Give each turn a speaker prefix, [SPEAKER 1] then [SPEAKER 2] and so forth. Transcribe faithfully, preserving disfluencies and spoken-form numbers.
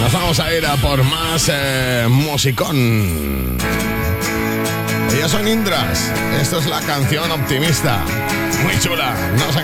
[SPEAKER 1] Nos vamos a ir a por más eh, musicón. Ellos son Indras. Esto es la canción Optimista. Muy chula. Nos